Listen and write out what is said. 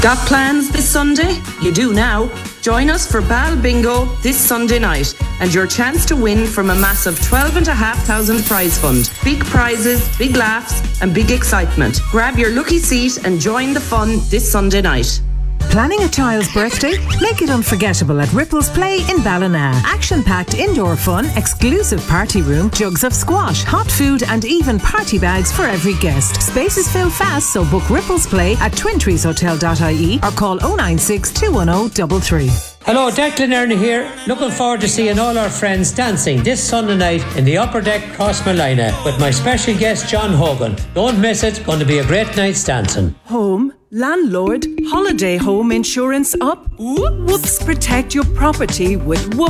Got plans this Sunday? You do now. Join us for Bal Bingo this Sunday night and your chance to win from a massive 12,500 prize fund. Big prizes, big laughs and big excitement. Grab your lucky seat and join the fun this Sunday night. Planning a child's birthday? Make it unforgettable at Ripples Play in Ballina. Action-packed indoor fun, exclusive party room, jugs of squash, hot food and even party bags for every guest. Spaces fill fast, so book Ripples Play at twintreeshotel.ie or call 096 210 33. Hello, Declan Ernie here. Looking forward to seeing all our friends dancing this Sunday night in the Upper Deck, Crossmolina, with my special guest John Hogan. Don't miss it. Going to be a great night's dancing. Home, landlord, holiday home insurance up. Whoops, protect your property with Whoop